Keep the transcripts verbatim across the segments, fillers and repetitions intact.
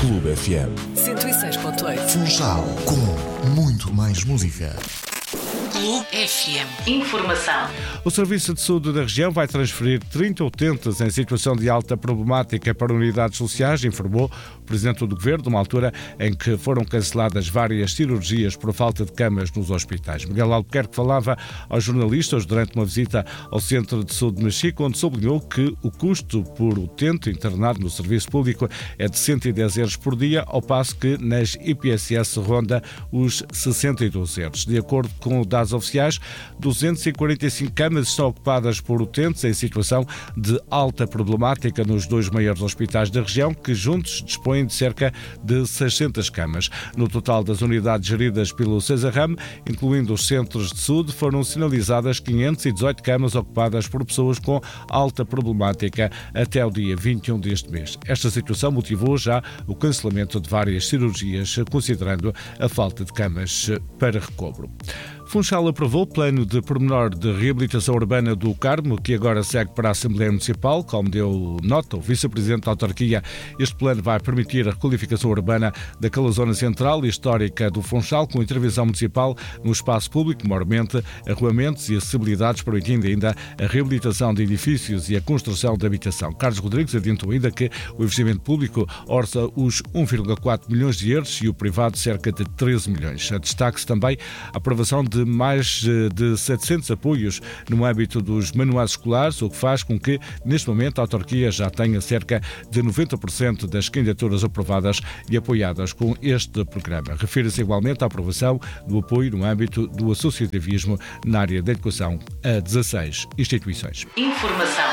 Clube F M cento e seis ponto oito. Funchal, com muito mais música. Clube F M. Informação. O Serviço de Saúde da região vai transferir trinta utentes em situação de alta problemática para unidades sociais, informou o Presidente do Governo, numa altura em que foram canceladas várias cirurgias por falta de camas nos hospitais. Miguel Albuquerque falava aos jornalistas durante uma visita ao Centro de Saúde de Mexico, onde sublinhou que o custo por utente internado no serviço público é de cento e dez euros por dia, ao passo que nas I P S S ronda os sessenta e dois euros. De acordo com dados oficiais, duzentas e quarenta e cinco camas estão ocupadas por utentes em situação de alta problemática nos dois maiores hospitais da região, que juntos dispõem de cerca de seiscentas camas. No total das unidades geridas pelo CESARRAM, incluindo os centros de saúde, foram sinalizadas quinhentas e dezoito camas ocupadas por pessoas com alta problemática até o dia vinte e um deste mês. Esta situação motivou já o cancelamento de várias cirurgias, considerando a falta de camas para recobro. Funchal aprovou o plano de pormenor de reabilitação urbana do Carmo, que agora segue para a Assembleia Municipal, como deu nota o Vice-Presidente da Autarquia. Este plano vai permitir a requalificação urbana daquela zona central e histórica do Funchal, com intervenção municipal no espaço público, maiormente arruamentos e acessibilidades, permitindo ainda a reabilitação de edifícios e a construção de habitação. Carlos Rodrigues adiantou ainda que o investimento público orça os um vírgula quatro milhões de euros e o privado cerca de treze milhões. Destaque-se também a aprovação de mais de setecentos apoios no âmbito dos manuais escolares, o que faz com que, neste momento, a autarquia já tenha cerca de noventa por cento das candidaturas aprovadas e apoiadas com este programa. Refere-se igualmente à aprovação do apoio no âmbito do associativismo na área da educação a dezasseis instituições. Informação.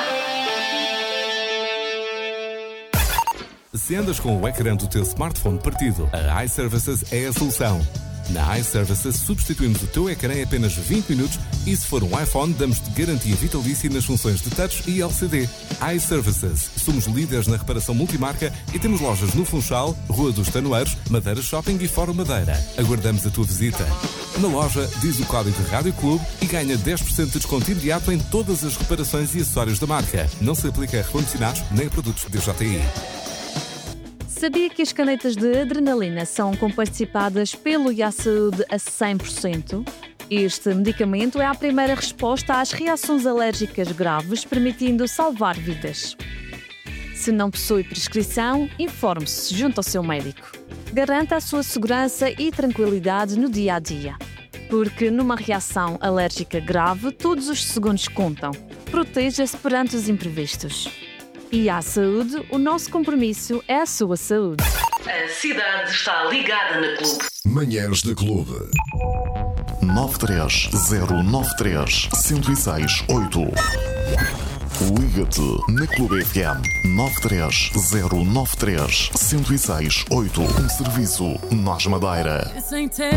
Se andas com o ecrã do teu smartphone partido, a iServices é a solução. Na iServices substituímos o teu ecrã em apenas vinte minutos e, se for um iPhone, damos-te garantia vitalícia nas funções de touch e L C D. iServices. Somos líderes na reparação multimarca e temos lojas no Funchal, Rua dos Tanoeiros, Madeira Shopping e Fórum Madeira. Aguardamos a tua visita. Na loja, diz o código Rádio Clube e ganha dez por cento de desconto imediato em todas as reparações e acessórios da marca. Não se aplica a recondicionados nem a produtos D J I. Sabia que as canetas de adrenalina são comparticipadas pelo I A Saúde a cem por cento? Este medicamento é a primeira resposta às reações alérgicas graves, permitindo salvar vidas. Se não possui prescrição, informe-se junto ao seu médico. Garanta a sua segurança e tranquilidade no dia a dia. Porque numa reação alérgica grave, todos os segundos contam. Proteja-se perante os imprevistos. E à saúde, o nosso compromisso é a sua saúde. A cidade está ligada na Clube. Manhãs da Clube. nove três zero nove três, um zero seis oito. Liga-te na Clube F M nove três zero nove três, um zero seis oito. Um serviço Nós Madeira.